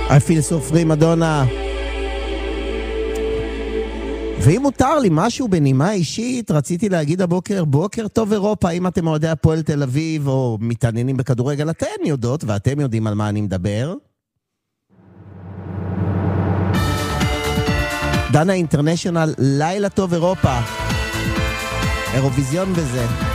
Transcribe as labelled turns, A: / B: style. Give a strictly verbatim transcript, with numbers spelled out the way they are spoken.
A: I feel so free, מדונה. ואם מותר לי משהו בנימה אישית, רציתי להגיד הבוקר, בוקר טוב אירופה, אם אתם אוהדי הפועל תל אביב או מתעניינים בכדורגל, אתם יודעות ואתם יודעים על מה אני מדבר. דנה אינטרנשיונל, לילה טוב אירופה. אירוויזיון וזה.